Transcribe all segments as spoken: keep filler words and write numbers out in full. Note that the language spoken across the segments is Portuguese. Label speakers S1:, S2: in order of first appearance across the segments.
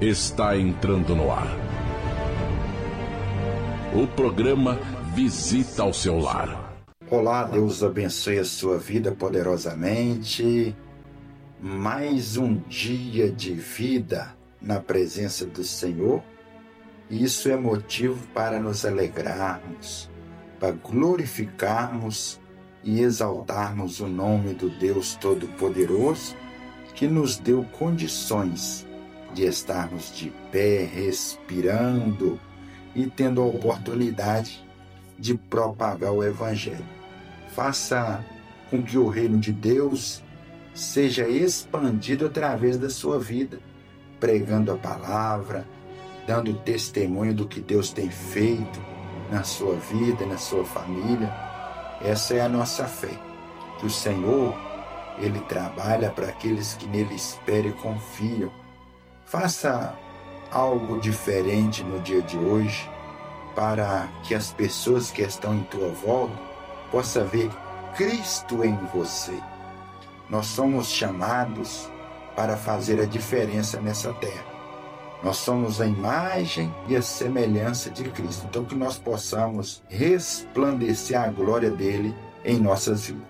S1: está entrando no ar. O programa Visita ao Seu Lar.
S2: Olá, Deus abençoe a sua vida poderosamente. Mais um dia de vida na presença do Senhor. Isso é motivo para nos alegrarmos, para glorificarmos e exaltarmos o nome do Deus Todo-Poderoso, que nos deu condições de estarmos de pé, respirando e tendo a oportunidade de propagar o Evangelho. Faça com que o reino de Deus seja expandido através da sua vida, pregando a palavra, dando testemunho do que Deus tem feito na sua vida, na sua família. Essa é a nossa fé, que o Senhor, Ele trabalha para aqueles que nele esperam e confiam. Faça algo diferente no dia de hoje, para que as pessoas que estão em tua volta possam ver Cristo em você. Nós somos chamados para fazer a diferença nessa terra. Nós somos a imagem e a semelhança de Cristo. Então que nós possamos resplandecer a glória dele em nossas vidas.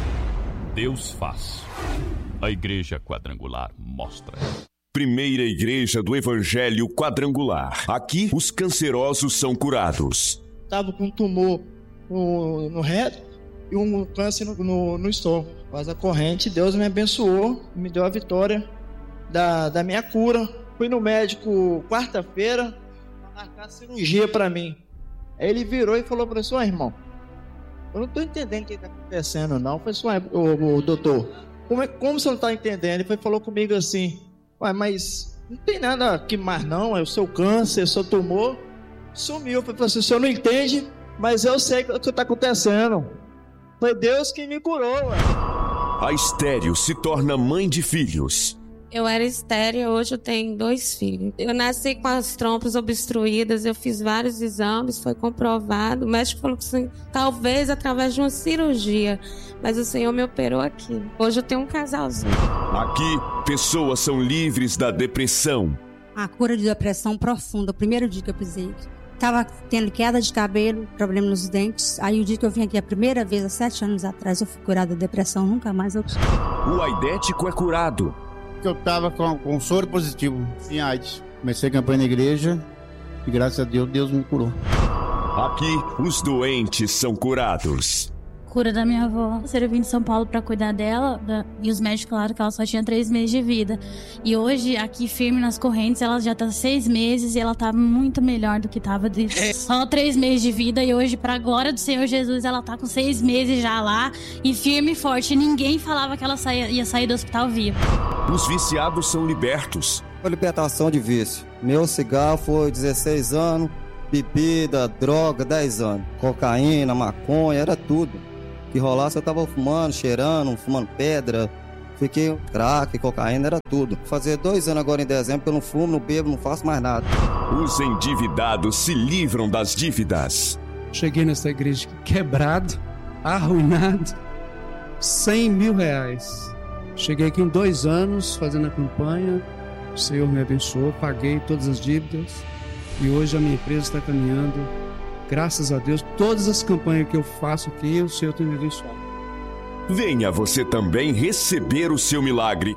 S3: Deus faz. A Igreja Quadrangular mostra.
S4: Primeira Igreja do Evangelho Quadrangular. Aqui, os cancerosos são curados.
S5: Estava com um tumor no, no reto e um câncer no, no, no estômago. Mas a corrente, Deus me abençoou, me deu a vitória da, da minha cura. Fui no médico quarta-feira para marcar cirurgia para mim. Aí ele virou e falou para mim, oh, irmão, eu não estou entendendo o que está acontecendo não. Eu falei, o, o doutor, como, é, como você não está entendendo? Ele falou comigo assim, ué, mas não tem nada aqui mais não, é o seu câncer, o seu tumor sumiu. Eu falei assim, o senhor não entende, mas eu sei o que está acontecendo. Foi Deus que me curou. Ué.
S4: A estéril se torna mãe de filhos.
S6: Eu era estéril, hoje eu tenho dois filhos. Eu nasci com as trompas obstruídas, eu fiz vários exames, foi comprovado. O médico falou assim, talvez através de uma cirurgia, mas o Senhor me operou aqui. Hoje eu tenho um casalzinho.
S4: Aqui, pessoas são livres da depressão.
S7: A cura de depressão profunda, o primeiro dia que eu pisei. Estava tendo queda de cabelo, problema nos dentes. Aí o dia que eu vim aqui a primeira vez, há sete anos atrás, eu fui curada da depressão, nunca mais eu...
S4: O aidético é curado.
S8: Eu estava com, com soro positivo em AIDS. Comecei a campanha na igreja e graças a Deus, Deus me curou.
S4: Aqui, os doentes são curados.
S9: Cura da minha avó. Eu vim de São Paulo para cuidar dela da, e os médicos falaram que ela só tinha três meses de vida. E hoje, aqui firme nas correntes, ela já tá seis meses e ela tá muito melhor do que tava de só três meses de vida. E hoje, pra glória do Senhor Jesus, ela tá com seis meses já lá e firme e forte. E ninguém falava que ela saia, ia sair do hospital viva.
S4: Os viciados são libertos.
S10: Foi libertação de vício. Meu cigarro foi dezesseis anos, bebida, droga, dez anos. Cocaína, maconha, era tudo. Que rolasse eu tava fumando, cheirando, fumando pedra. Fiquei crack, cocaína, era tudo. Fazia dois anos agora em dezembro que eu não fumo, não bebo, não faço mais nada.
S4: Os endividados se livram das dívidas.
S11: Cheguei nessa igreja quebrado, arruinado, cem mil reais. Cheguei aqui em dois anos fazendo a campanha. O Senhor me abençoou, paguei todas as dívidas. E hoje a minha empresa está caminhando. Graças a Deus, todas as campanhas que eu faço aqui, o Senhor tem me abençoado.
S4: Venha você também receber o seu milagre.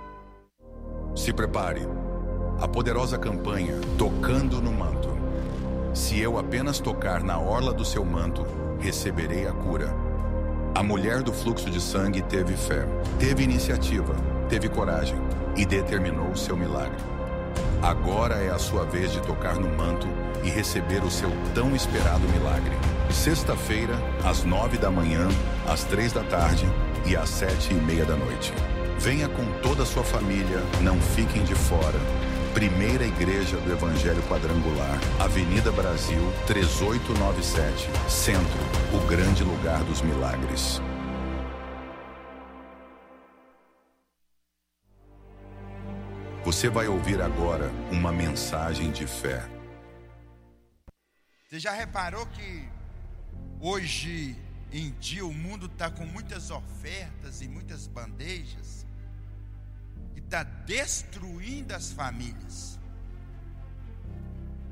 S12: Se prepare. A poderosa campanha Tocando no Manto. Se eu apenas tocar na orla do seu manto, receberei a cura. A mulher do fluxo de sangue teve fé, teve iniciativa, teve coragem e determinou o seu milagre. Agora é a sua vez de tocar no manto e receber o seu tão esperado milagre. Sexta-feira, às nove da manhã, às três da tarde e às sete e meia da noite. Venha com toda a sua família, não fiquem de fora. Primeira Igreja do Evangelho Quadrangular, Avenida Brasil, três oito nove sete, Centro, o grande lugar dos milagres. Você vai ouvir agora uma mensagem de fé.
S13: Você já reparou que hoje em dia o mundo está com muitas ofertas e muitas bandejas e está destruindo as famílias?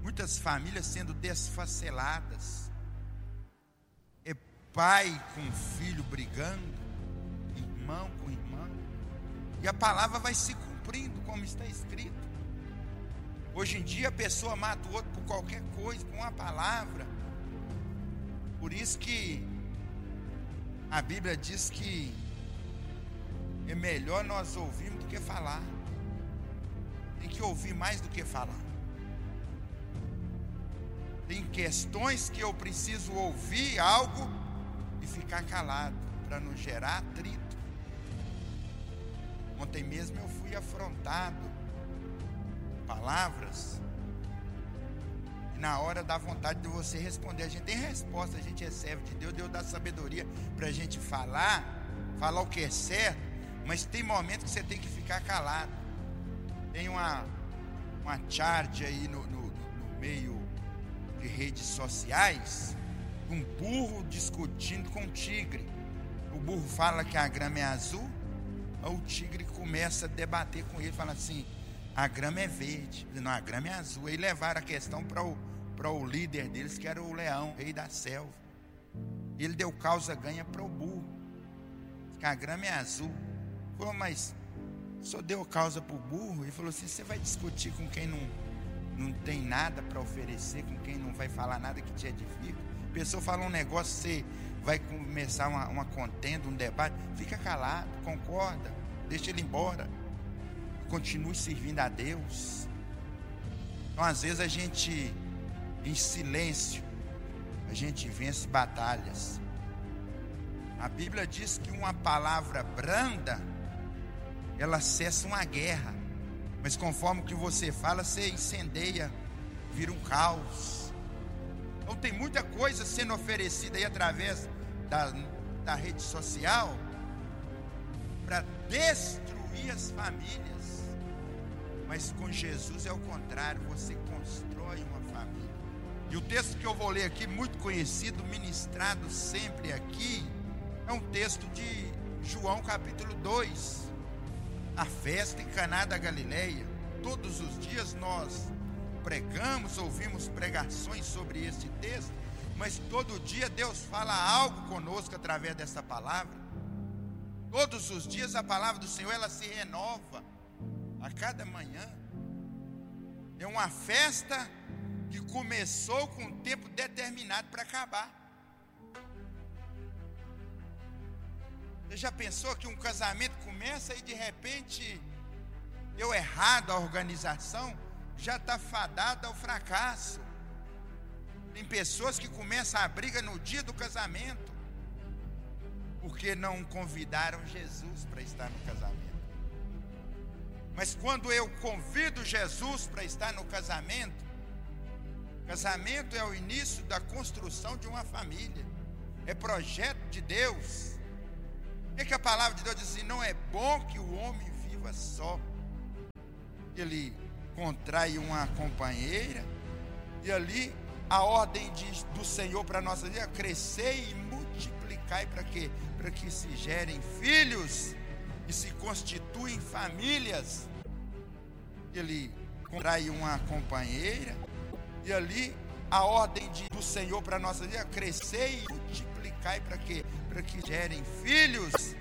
S13: muitas famílias sendo desfaceladas. É pai com filho brigando, irmão com irmão. E a palavra vai se cumprindo como está escrito. Hoje em dia a pessoa mata o outro por qualquer coisa, por uma palavra. Por isso que a Bíblia diz que é melhor nós ouvirmos do que falar. Tem que ouvir mais do que falar. Tem questões que eu preciso ouvir algo e ficar calado, para não gerar atrito. Ontem mesmo eu fui afrontado com palavras, e na hora dá vontade de você responder. A gente tem resposta, a gente recebe de Deus, Deus dá sabedoria para a gente falar, falar o que é certo, mas tem momentos que você tem que ficar calado. Tem uma, uma charge aí no, no, no meio de redes sociais, um burro discutindo com um tigre. O burro fala que a grama é azul, o tigre começa a debater com ele, fala assim: a grama é verde. Não, a grama é azul. Aí levaram a questão para o, para o líder deles, que era o leão, rei da selva. Ele deu causa ganha para o burro, que a grama é azul. Falou: mas só deu causa para o burro? Ele falou assim: você vai discutir com quem não, não tem nada para oferecer, com quem não vai falar nada que te edifica? A pessoa fala um negócio, você vai começar uma, uma contenda, um debate, fica calado, concorda, deixa ele embora, continue servindo a Deus. Então às vezes a gente, em silêncio, a gente vence batalhas. A Bíblia diz que uma palavra branda, ela cessa uma guerra, mas conforme o que você fala, você incendeia, vira um caos. Então tem muita coisa sendo oferecida aí através da, da rede social para destruir as famílias. Mas com Jesus é o contrário, você constrói uma família. E o texto que eu vou ler aqui, muito conhecido, ministrado sempre aqui, é um texto de João capítulo dois. A festa em Caná da Galileia. Todos os dias nós pregamos, ouvimos pregações sobre este texto, mas todo dia Deus fala algo conosco através dessa palavra. Todos os dias a palavra do Senhor, ela se renova a cada manhã. É uma festa que começou com um tempo determinado para acabar. Você já pensou que um casamento começa e de repente deu errado a organização? Já está fadada ao fracasso. Tem pessoas que começam a briga no dia do casamento, porque não convidaram Jesus para estar no casamento. Mas quando eu convido Jesus para estar no casamento, casamento é o início da construção de uma família, é projeto de Deus. É que a palavra de Deus diz assim: não é bom que o homem viva só. Ele contrai uma companheira, e ali a ordem de, do Senhor para a nossa vida: crescer e multiplicar. Para quê? Para que se gerem filhos e se constituem famílias. Ele contrai uma companheira, e ali a ordem de, do Senhor para a nossa vida: crescer e multiplicar. Para quê? Para que gerem filhos